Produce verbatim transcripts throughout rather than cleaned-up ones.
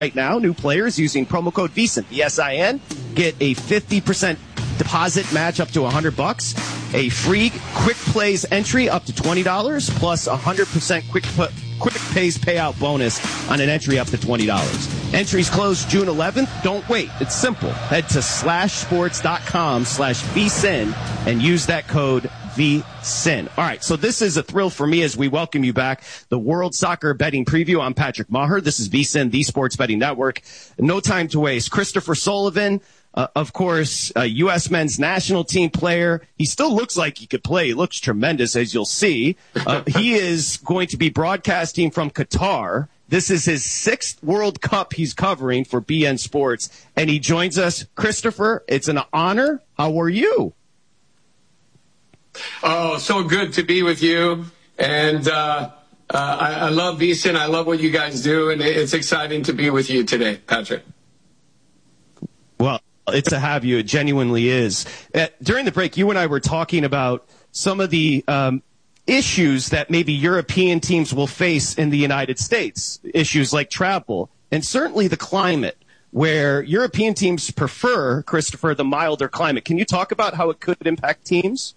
right now, new players using promo code VSIN, V S I N, get a fifty percent deposit match up to one hundred bucks, a free quick plays entry up to twenty dollars, plus a one hundred percent quick put, quick pays payout bonus on an entry up to twenty dollars. Entries close June eleventh. Don't wait. It's simple. Head to slashsports.com slash VSIN and use that code VSIN. All right, so this is a thrill for me as we welcome you back. The World Soccer Betting Preview. I'm Patrick Maher. This is VSIN, the Sports Betting Network. No time to waste. Christopher Sullivan, uh, of course, a U S men's national team player. He still looks like he could play. He looks tremendous, as you'll see. Uh, he is going to be broadcasting from Qatar. This is his sixth World Cup he's covering for B N Sports, and he joins us. Christopher, it's an honor. How are you? Oh, so good to be with you. And uh, uh, I, I love VSIN. I love what you guys do. And it's exciting to be with you today, Patrick. Well, it's to have you. It genuinely is. Uh, during the break, you and I were talking about some of the um, issues that maybe European teams will face in the United States, issues like travel, and certainly the climate, where European teams prefer, Christopher, the milder climate. Can you talk about how it could impact teams?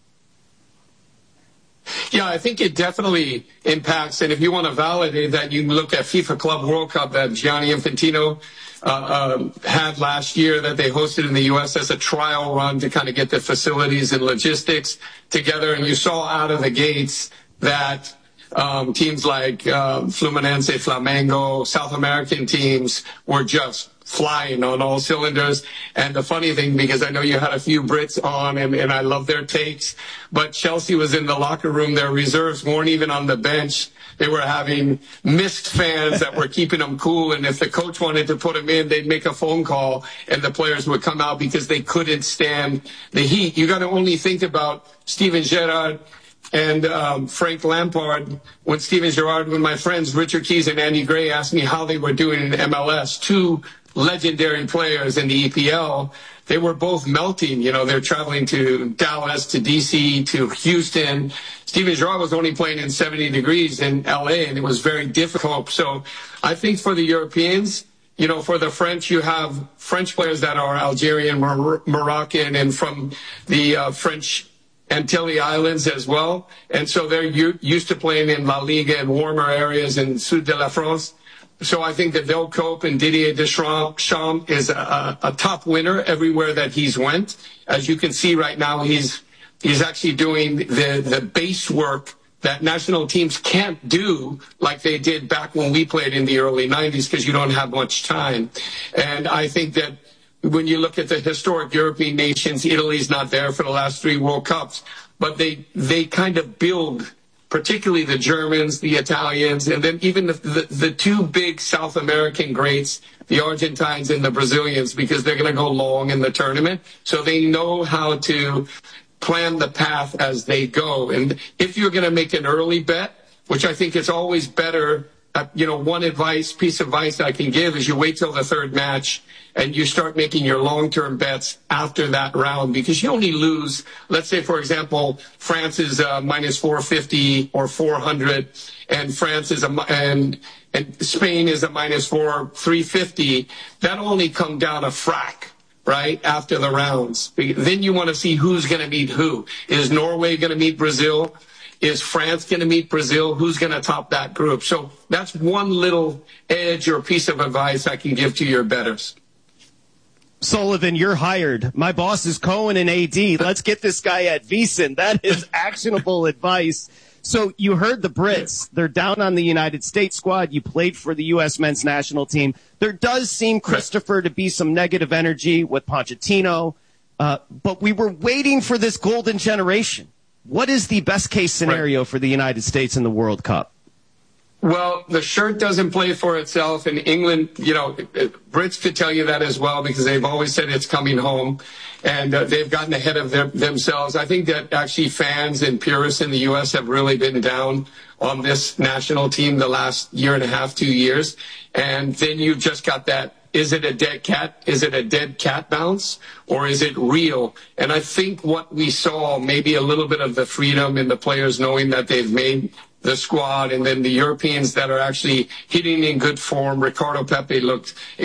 Yeah, I think it definitely impacts. And if you want to validate that, you can look at FIFA Club World Cup that Gianni Infantino uh, uh, had last year that they hosted in the U S as a trial run to kind of get the facilities and logistics together. And you saw out of the gates that um, teams like uh, Fluminense, Flamengo, South American teams were just flying on all cylinders. And the funny thing, because I know you had a few Brits on and, and I love their takes, but Chelsea was in the locker room. Their reserves weren't even on the bench. They were having missed fans that were keeping them cool. And if the coach wanted to put them in, they'd make a phone call and the players would come out because they couldn't stand the heat. You got to only think about Steven Gerrard and um, Frank Lampard. When Steven Gerrard, when my friends Richard Keys and Andy Gray asked me how they were doing in M L S, two legendary players in the E P L, they were both melting. You know, they're traveling to Dallas, to D C, to Houston. Steven Gerrard was only playing in seventy degrees in L A, and it was very difficult. So I think for the Europeans, you know, for the French, you have French players that are Algerian, Mor- Moroccan, and from the uh, French Antilles Islands as well. And so they're u- used to playing in La Liga and warmer areas in Sud de la France. So I think that they'll cope, and Didier Deschamps is a, a top winner everywhere that he's went. As you can see right now, he's he's actually doing the, the base work that national teams can't do like they did back when we played in the early nineties because you don't have much time. And I think that when you look at the historic European nations, Italy's not there for the last three World Cups, but they they kind of build, particularly the Germans, the Italians, and then even the, the, the two big South American greats, the Argentines and the Brazilians, because they're going to go long in the tournament. So they know how to plan the path as they go. And if you're going to make an early bet, which I think is always better, uh, you know, one advice, piece of advice I can give is you wait till the third match and you start making your long-term bets after that round, because you only lose, let's say, for example, France is uh, minus four fifty or four hundred, and France is a, and, and Spain is a minus four, three fifty. That'll only come down a frac, right, after the rounds. Then you want to see who's going to meet who. Is Norway going to meet Brazil? Is France going to meet Brazil? Who's going to top that group? So that's one little edge or piece of advice I can give to your bettors. Sullivan, you're hired. My boss is Cohen and A D. Let's get this guy at VSIN. That is actionable advice. So you heard the Brits. They're down on the United States squad. You played for the U S men's national team. There does seem, Christopher, to be some negative energy with Pochettino. Uh, but we were waiting for this golden generation. What is the best case scenario right. for the United States in the World Cup? Well, the shirt doesn't play for itself. In England, you know, Brits could tell you that as well, because they've always said it's coming home, and uh, they've gotten ahead of their, themselves. I think that actually fans and purists in the U S have really been down on this national team the last year and a half, two years. And then you've just got that, is it a dead cat? Is it a dead cat bounce, or is it real? And I think what we saw, maybe a little bit of the freedom in the players knowing that they've made the squad, and then the Europeans that are actually hitting in good form. Ricardo Pepi looked